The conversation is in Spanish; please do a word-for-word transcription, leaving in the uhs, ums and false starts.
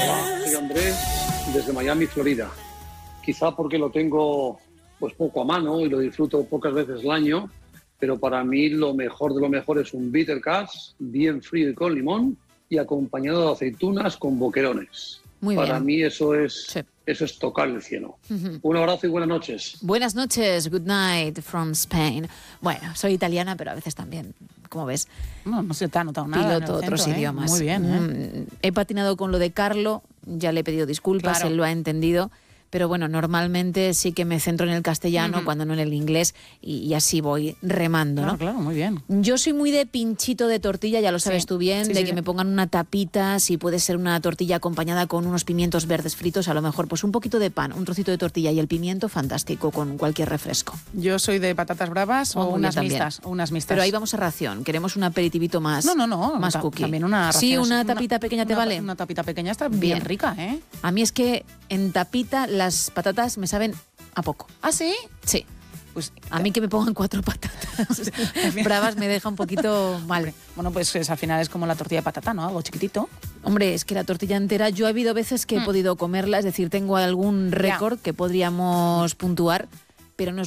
Soy Andrés, desde Miami, Florida. Quizá porque lo tengo pues poco a mano y lo disfruto pocas veces al año, pero para mí lo mejor de lo mejor es un bitter cash, bien frío y con limón, y acompañado de aceitunas con boquerones. Muy para bien. mí eso es, Sí. eso es tocar el cielo. Uh-huh. Un abrazo y buenas noches. Buenas noches, good night from Spain. Bueno, soy italiana, pero a veces también, como ves, no, no se te ha notado nada. Piloto otros acento, idiomas. ¿eh? Muy bien. ¿eh? Mm, he patinado con lo de Carlo, ya le he pedido disculpas, Claro. él lo ha entendido. Pero bueno, normalmente sí que me centro en el castellano, Uh-huh. cuando no en el inglés, y, y así voy remando, Claro, ¿no? claro, muy bien. Yo soy muy de pinchito de tortilla, ya lo sabes Sí, tú bien, sí, de sí, que sí. me pongan una tapita, si puede ser una tortilla acompañada con unos pimientos verdes fritos, a lo mejor pues un poquito de pan, un trocito de tortilla y el pimiento, fantástico, con cualquier refresco. Yo soy de patatas bravas Oh, o yo unas también. mixtas, o unas mixtas. Pero ahí vamos a ración, queremos un aperitivito más, No, no, no. más ta- cookie. También una Sí, ración- una tapita pequeña te una- vale. Una tapita pequeña está bien, Bien. rica, ¿eh? A mí es que en tapita las patatas me saben a poco. ¿Ah, sí? Sí. Pues A mí que me pongan cuatro patatas bravas me deja un poquito mal. Bueno, pues es, al final es como la tortilla de patata, ¿no? Algo chiquitito. Hombre, es que la tortilla entera, yo ha habido veces que he Mm. podido comerla, es decir, tengo algún récord que podríamos puntuar, pero no es